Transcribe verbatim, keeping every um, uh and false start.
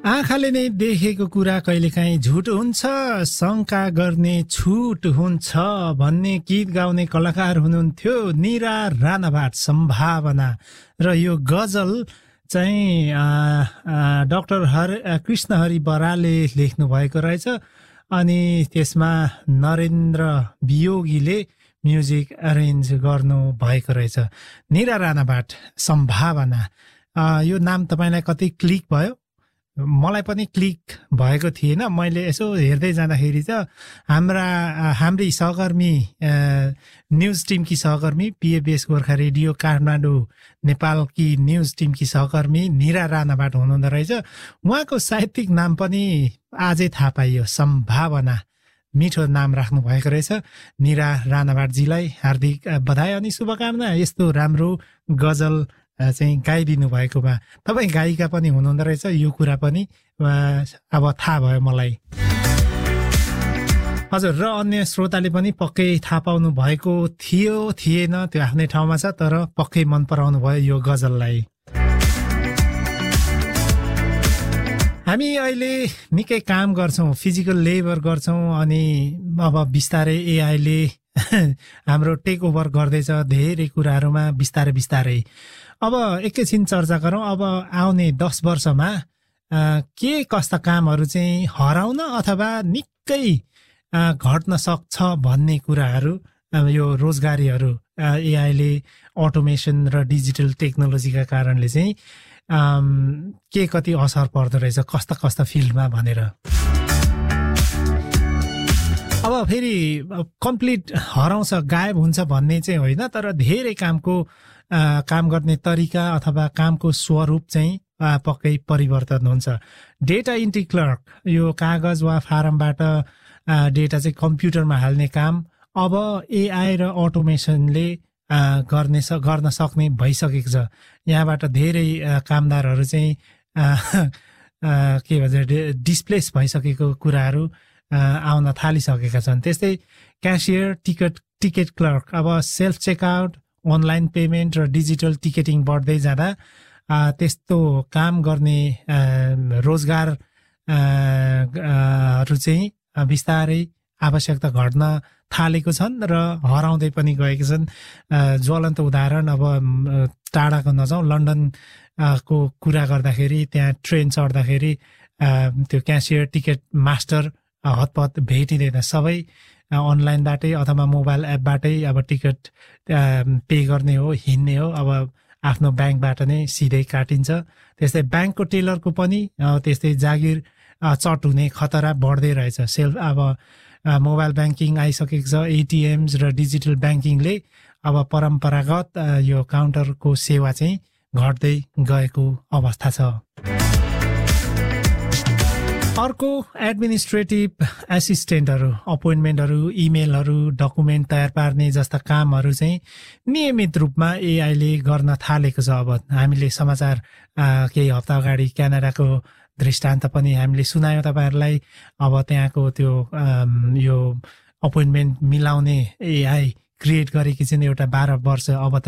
आँखाले नै देखेको कुरा कहिलेकाहीँ झुट हुन्छ, शंका गर्ने छुट हुन्छ भन्ने गीत गाउने कलाकार हुनुहुन्थ्यो निरा राणाभाट सम्भावना। र यो गजल चाहिँ डाक्टर हर कृष्णहरि बरालले लेख्नु भएको रहेछ अनि त्यसमा नरेन्द्र वियोगीले म्युजिक अरेन्ज गर्नु भएको रहेछ। निरा राणाभाट सम्भावना, यो नाम तपाईलाई कति क्लिक भयो? मलाई पनि क्लिक भएको थिएन। मैले यसो हेर्दै जाँदाखेरि त हाम्रा हाम्री सहकर्मी न्युज टिमकी सहकर्मी पिएबीएस गोर्खा रेडियो काठमाडौँ नेपालकी न्युज टिमकी सहकर्मी निरा राणाभाट हुनुहुँदो रहेछ। उहाँको साहित्यिक नाम पनि आजै थाहा पाइयो, सम्भावना। मिठो नाम राख्नु भएको रहेछ। निरा राणाभाटजीलाई हार्दिक बधाई अनि शुभकामना यस्तो राम्रो गजल चाहिँ गाइदिनु भएकोमा। तपाईँ गायिका पनि हुनुहुँदो रहेछ, यो कुरा पनि अब थाहा भयो मलाई। हजुर, र अन्य श्रोताले पनि पक्कै थाहा पाउनु भएको थियो थिएन त्यो आफ्नै ठाउँमा छ, तर पक्कै मन पराउनु भयो यो गजललाई। हामी अहिले निकै काम गर्छौँ, फिजिकल लेबर गर्छौँ अनि अब बिस्तारै एआईले हाम्रो टेक ओभर गर्दैछ धेरै कुराहरूमा बिस्तारै बिस्तारै। अब एकैछिन चर्चा गरौँ, अब आउने दस वर्षमा के कस्ता कामहरू चाहिँ हराउन अथवा निकै घट्न सक्छ भन्ने कुराहरू, यो रोजगारीहरू एआईले अटोमेसन र डिजिटल टेक्नोलोजीका कारणले चाहिँ के कति असर पर्दो रहेछ कस्ता कस्ता फिल्डमा भनेर। अब फेरि कम्प्लिट हराउँछ गायब हुन्छ भन्ने चाहिँ होइन, तर धेरै कामको काम गर्ने तरिका अथवा कामको स्वरूप चाहिँ पक्कै परिवर्तन हुन्छ। डेटा इन्ट्री क्लर्क, यो कागज वा फारमबाट डेटा चाहिँ कम्प्युटरमा हाल्ने काम अब एआई र अटोमेसनले गर्ने गर्न सक्ने भइसकेको छ। यहाँबाट धेरै कामदारहरू चाहिँ के भन्छ डिस्प्लेस भइसकेको कुराहरू आउन थालिसकेका छन्। त्यस्तै क्यासियर, टिकट टिकट क्लर्क, अब सेल्फ चेकआउट, अनलाइन पेमेन्ट र डिजिटल टिकटिङ बढ्दै जाँदा त्यस्तो काम गर्ने रोजगारहरू चाहिँ बिस्तारै आवश्यकता घट्न थालेको छन् र हराउँदै पनि गएका छन्। ज्वलन्त उदाहरण, अब टाढाको नजाउँ, लन्डनको कुरा गर्दाखेरि त्यहाँ ट्रेन चढ्दाखेरि त्यो क्यासियर, टिकट मास्टर हतपत भेटिँदैन। सबै अनलाइनबाटै अथवा मोबाइल एपबाटै अब टिकट पे गर्ने हो, हिँड्ने हो, अब आफ्नो ब्याङ्कबाट नै सिधै काटिन्छ। त्यस्तै ब्याङ्कको टेलरको पनि त्यस्तै जागिर चट हुने खतरा बढ्दै रहेछ। सेल्फ अब मोबाइल ब्याङ्किङ आइसकेको छ, एटिएम्स र डिजिटल ब्याङ्किङले अब परम्परागत यो काउन्टरको सेवा चाहिँ घट्दै गएको अवस्था छ। अर्को एडमिनिस्ट्रेटिभ एसिस्टेन्टहरू, अपोइन्टमेन्टहरू, इमेलहरू, डकुमेन्ट तयार पार्ने जस्ता कामहरू चाहिँ नियमित रूपमा एआईले गर्न थालेको छ। अब हामीले समाचार केही हप्ता अगाडि क्यानाडाको दृष्टान्त पनि हामीले सुनायौँ तपाईँहरूलाई। अब त्यहाँको त्यो यो अपोइन्टमेन्ट मिलाउने एआई क्रिएट गरेकी चाहिँ एउटा बाह्र वर्ष अब